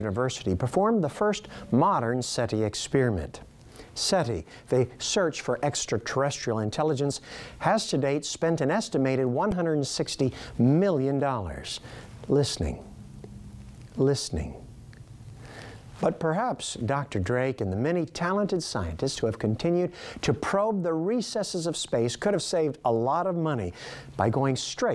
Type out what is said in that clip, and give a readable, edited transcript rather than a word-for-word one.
University performed the first modern SETI experiment. SETI, the search for extraterrestrial intelligence, has to date spent an estimated $160 million listening. But perhaps Dr. Drake and the many talented scientists who have continued to probe the recesses of space could have saved a lot of money by going straight